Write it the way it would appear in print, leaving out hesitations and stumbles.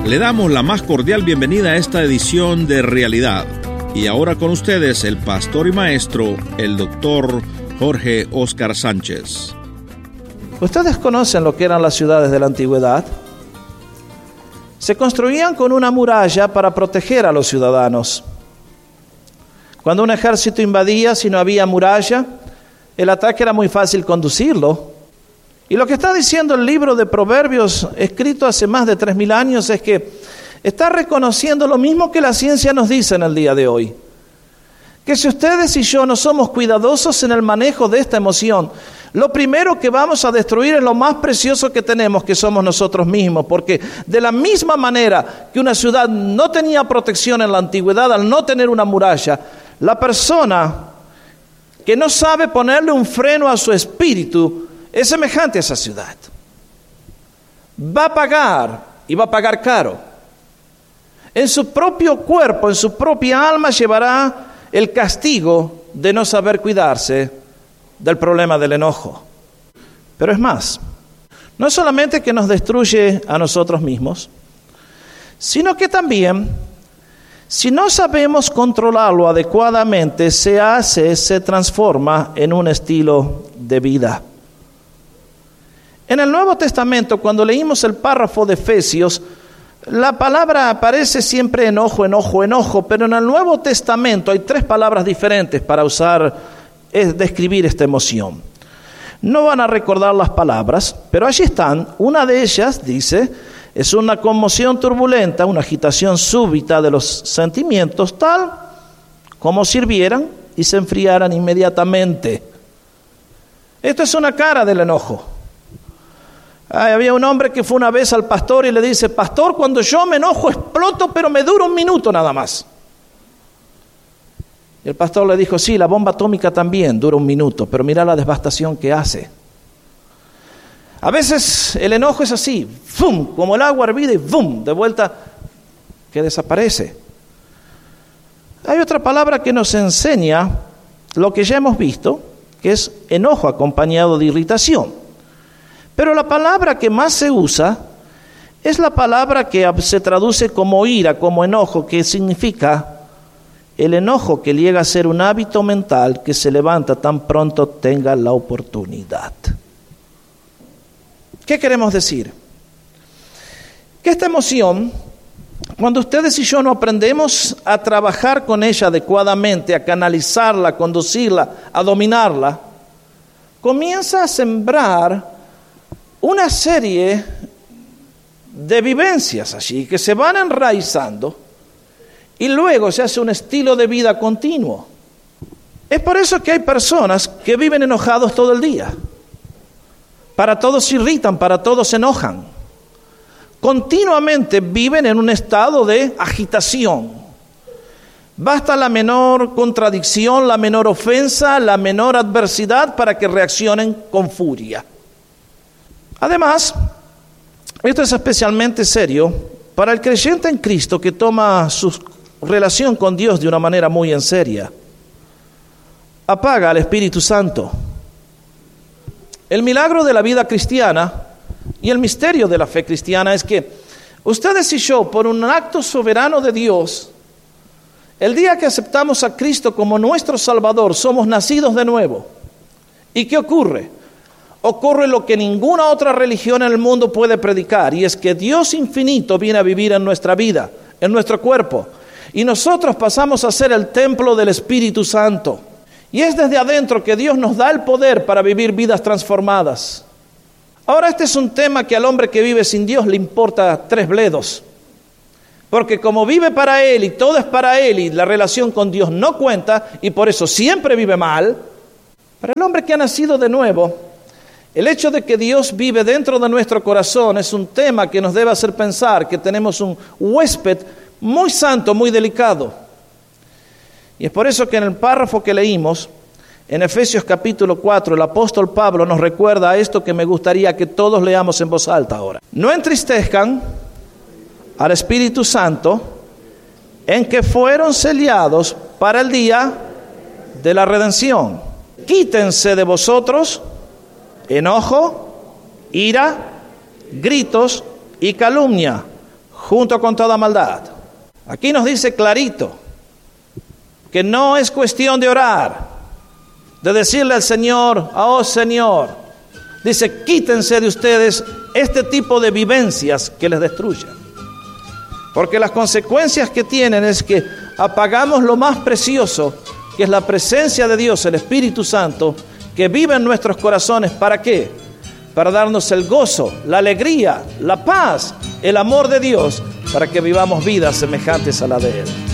Le damos la más cordial bienvenida a esta edición de Realidad. Y ahora con ustedes el pastor y maestro, el doctor Jorge Óscar Sánchez. ¿Ustedes conocen lo que eran las ciudades de la antigüedad? Se construían con una muralla para proteger a los ciudadanos. Cuando un ejército invadía, si no había muralla, el ataque era muy fácil conducirlo. Y lo que está diciendo el libro de Proverbios, escrito hace más de 3000 años, es que está reconociendo lo mismo que la ciencia nos dice en el día de hoy. Que si ustedes y yo no somos cuidadosos en el manejo de esta emoción, lo primero que vamos a destruir es lo más precioso que tenemos, que somos nosotros mismos. Porque de la misma manera que una ciudad no tenía protección en la antigüedad al no tener una muralla, la persona que no sabe ponerle un freno a su espíritu es semejante a esa ciudad. Va a pagar, y va a pagar caro. En su propio cuerpo, en su propia alma llevará el castigo de no saber cuidarse del problema del enojo. Pero es más, no es solamente que nos destruye a nosotros mismos, sino que también, si no sabemos controlarlo adecuadamente, se transforma en un estilo de vida. En el Nuevo Testamento, cuando leímos el párrafo de Efesios, la palabra aparece siempre enojo, enojo, enojo, pero en el Nuevo Testamento hay 3 palabras diferentes para describir esta emoción. No van a recordar las palabras, pero allí están. Una de ellas dice, es una conmoción turbulenta, una agitación súbita de los sentimientos, tal como si hirvieran y se enfriaran inmediatamente. Esto es una cara del enojo. Había un hombre que fue una vez al pastor y le dice: pastor, cuando yo me enojo exploto, pero me dura 1 minuto nada más. Y el pastor le dijo: sí, la bomba atómica también dura 1 minuto, pero mira la devastación que hace. A veces el enojo es así, ¡fum!, como el agua hervida y ¡fum!, de vuelta que desaparece. Hay otra palabra que nos enseña lo que ya hemos visto, que es enojo acompañado de irritación. Pero la palabra que más se usa es la palabra que se traduce como ira, como enojo, que significa el enojo que llega a ser un hábito mental que se levanta tan pronto tenga la oportunidad. ¿Qué queremos decir? Que esta emoción, cuando ustedes y yo no aprendemos a trabajar con ella adecuadamente, a canalizarla, a conducirla, a dominarla, comienza a sembrar una serie de vivencias allí que se van enraizando y luego se hace un estilo de vida continuo. Es por eso que hay personas que viven enojados todo el día. Para todos se irritan, para todos se enojan. Continuamente viven en un estado de agitación. Basta la menor contradicción, la menor ofensa, la menor adversidad para que reaccionen con furia. Además, esto es especialmente serio para el creyente en Cristo que toma su relación con Dios de una manera muy en serio. Apaga al Espíritu Santo. El milagro de la vida cristiana y el misterio de la fe cristiana es que ustedes y yo, por un acto soberano de Dios, el día que aceptamos a Cristo como nuestro Salvador, somos nacidos de nuevo. ¿Y qué ocurre? Ocurre lo que ninguna otra religión en el mundo puede predicar, y es que Dios infinito viene a vivir en nuestra vida, en nuestro cuerpo, y nosotros pasamos a ser el templo del Espíritu Santo. Y es desde adentro que Dios nos da el poder para vivir vidas transformadas. Ahora, este es un tema que al hombre que vive sin Dios le importa 3 bledos. Porque como vive para Él y todo es para Él y la relación con Dios no cuenta, y por eso siempre vive mal, para el hombre que ha nacido de nuevo, el hecho de que Dios vive dentro de nuestro corazón es un tema que nos debe hacer pensar que tenemos un huésped muy santo, muy delicado. Y es por eso que en el párrafo que leímos, en Efesios capítulo 4, el apóstol Pablo nos recuerda a esto que me gustaría que todos leamos en voz alta ahora. No entristezcan al Espíritu Santo, en que fueron sellados para el día de la redención. Quítense de vosotros enojo, ira, gritos y calumnia, junto con toda maldad. Aquí nos dice clarito que no es cuestión de orar, de decirle al Señor, oh Señor, dice, quítense de ustedes este tipo de vivencias que les destruyen. Porque las consecuencias que tienen es que apagamos lo más precioso, que es la presencia de Dios, el Espíritu Santo, que vive en nuestros corazones. ¿Para qué? Para darnos el gozo, la alegría, la paz, el amor de Dios, para que vivamos vidas semejantes a la de Él.